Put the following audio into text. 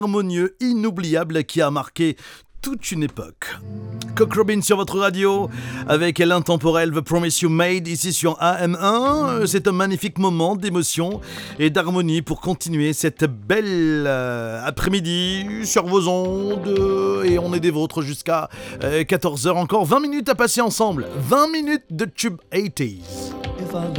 harmonieux, inoubliable qui a marqué toute une époque. Cock Robin sur votre radio avec l'intemporel The Promise You Made ici sur AM1. C'est un magnifique moment d'émotion et d'harmonie pour continuer cette belle après-midi sur vos ondes et on est des vôtres jusqu'à 14h. Encore 20 minutes à passer ensemble. 20 minutes de tube 80s. If I